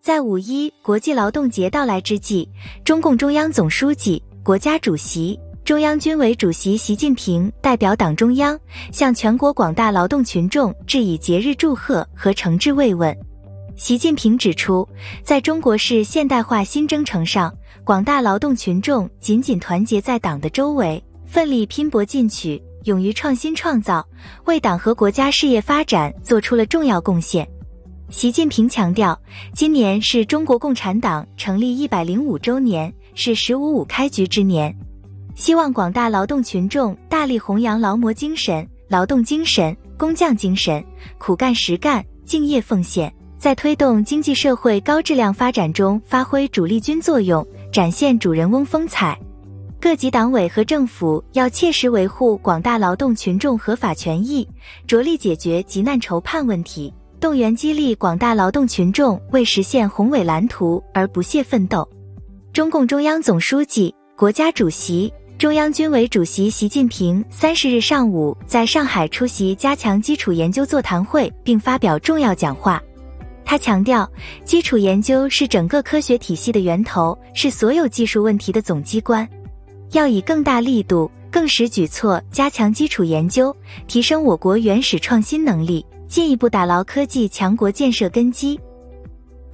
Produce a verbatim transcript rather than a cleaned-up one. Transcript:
在五一国际劳动节到来之际，中共中央总书记、国家主席、中央军委主席习近平代表党中央，向全国广大劳动群众致以节日祝贺和诚挚慰问。习近平指出，在中国式现代化新征程上，广大劳动群众紧紧团结在党的周围，奋力拼搏进取，勇于创新创造，为党和国家事业发展做出了重要贡献。习近平强调，今年是中国共产党成立一百零五周年，是十五五开局之年，希望广大劳动群众大力弘扬劳模精神、劳动精神、工匠精神，苦干实干，敬业奉献，在推动经济社会高质量发展中发挥主力军作用，展现主人翁风采。各级党委和政府要切实维护广大劳动群众合法权益，着力解决急难愁盼问题，动员激励广大劳动群众为实现宏伟蓝图而不懈奋斗。中共中央总书记、国家主席、中央军委主席习近平三十日上午在上海出席加强基础研究座谈会并发表重要讲话。他强调，基础研究是整个科学体系的源头，是所有技术问题的总机关。要以更大力度、更实举措加强基础研究，提升我国原始创新能力，进一步打牢科技强国建设根基。